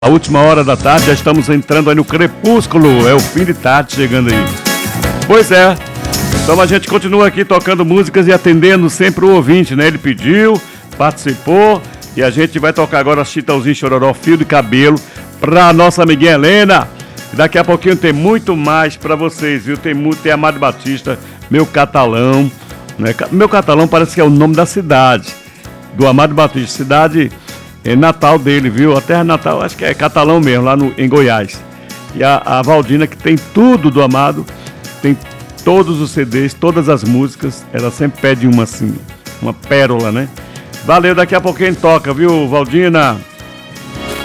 A última hora da tarde, já estamos entrando aí no crepúsculo, é o fim de tarde chegando aí. Pois é, então a gente continua aqui tocando músicas e atendendo sempre o ouvinte, né? Ele pediu, participou e a gente vai tocar agora Chitãozinho Chororó, Fio de Cabelo, pra nossa amiguinha Helena. Daqui a pouquinho tem muito mais pra vocês, viu? Tem Amado Batista, Meu Catalão, né? Meu Catalão parece que é o nome da cidade, do Amado Batista, cidade... É natal dele, viu? A terra natal, acho que é Catalão mesmo, lá em Goiás. E a Valdina, que tem tudo do Amado, tem todos os CDs, todas as músicas, ela sempre pede uma assim, uma pérola, né? Valeu, daqui a pouquinho toca, viu, Valdina?